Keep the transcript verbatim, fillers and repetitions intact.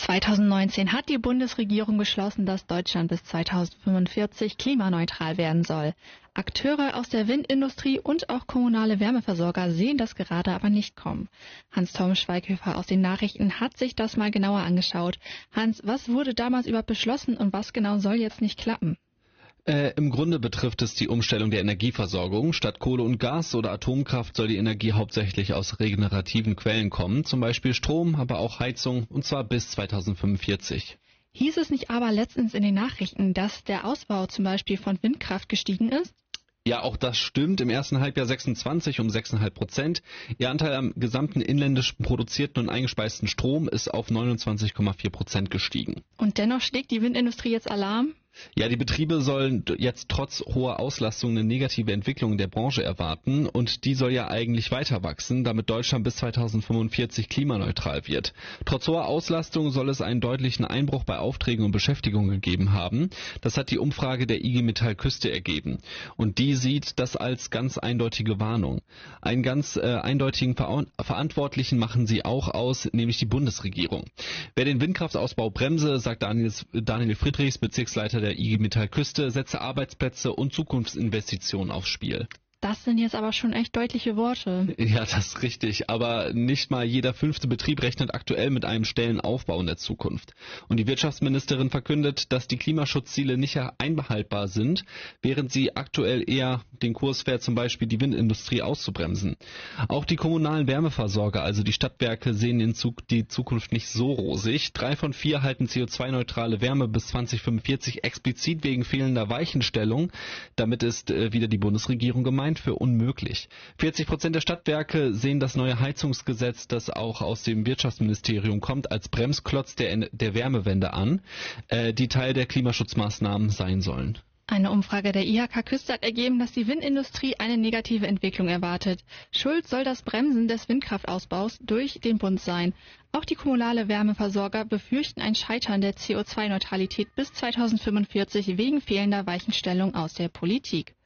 zweitausendneunzehn hat die Bundesregierung beschlossen, dass Deutschland bis zweitausendfünfundvierzig klimaneutral werden soll. Akteure aus der Windindustrie und auch kommunale Wärmeversorger sehen das gerade aber nicht kommen. Hans-Tom Schweighöfer aus den Nachrichten hat sich das mal genauer angeschaut. Hans, was wurde damals überhaupt beschlossen und was genau soll jetzt nicht klappen? Äh, Im Grunde betrifft es die Umstellung der Energieversorgung. Statt Kohle und Gas oder Atomkraft soll die Energie hauptsächlich aus regenerativen Quellen kommen, zum Beispiel Strom, aber auch Heizung, und zwar bis zweitausendfünfundvierzig. Hieß es nicht aber letztens in den Nachrichten, dass der Ausbau zum Beispiel von Windkraft gestiegen ist? Ja, auch das stimmt. Im ersten Halbjahr sechsundzwanzig um sechs Komma fünf Prozent. Ihr Anteil am gesamten inländisch produzierten und eingespeisten Strom ist auf neunundzwanzig Komma vier Prozent gestiegen. Und dennoch schlägt die Windindustrie jetzt Alarm? Ja, die Betriebe sollen jetzt trotz hoher Auslastung eine negative Entwicklung in der Branche erwarten, und die soll ja eigentlich weiter wachsen, damit Deutschland bis zweitausendfünfundvierzig klimaneutral wird. Trotz hoher Auslastung soll es einen deutlichen Einbruch bei Aufträgen und Beschäftigung gegeben haben. Das hat die Umfrage der I G Metall Küste ergeben, und die sieht das als ganz eindeutige Warnung. Einen ganz äh, eindeutigen Ver- Verantwortlichen machen sie auch aus, nämlich die Bundesregierung. Wer den Windkraftausbau bremse, sagt Daniel, Daniel Friedrichs, Bezirksleiter der I G Metall Küste, setze Arbeitsplätze und Zukunftsinvestitionen aufs Spiel. Das sind jetzt aber schon echt deutliche Worte. Ja, das ist richtig. Aber nicht mal jeder fünfte Betrieb rechnet aktuell mit einem Stellenaufbau in der Zukunft. Und die Wirtschaftsministerin verkündet, dass die Klimaschutzziele nicht einhaltbar sind, während sie aktuell eher den Kurs fährt, zum Beispiel die Windindustrie auszubremsen. Auch die kommunalen Wärmeversorger, also die Stadtwerke, sehen in Zug die Zukunft nicht so rosig. Drei von vier halten C O zwei neutrale Wärme bis zweitausendfünfundvierzig explizit wegen fehlender Weichenstellung. Damit ist äh, wieder die Bundesregierung gemeint, für unmöglich. vierzig Prozent der Stadtwerke sehen das neue Heizungsgesetz, das auch aus dem Wirtschaftsministerium kommt, als Bremsklotz der, der Wärmewende an, äh, die Teil der Klimaschutzmaßnahmen sein sollen. Eine Umfrage der I H K Küste hat ergeben, dass die Windindustrie eine negative Entwicklung erwartet. Schuld soll das Bremsen des Windkraftausbaus durch den Bund sein. Auch die kommunale Wärmeversorger befürchten ein Scheitern der C O zwei Neutralität bis zweitausendfünfundvierzig wegen fehlender Weichenstellung aus der Politik.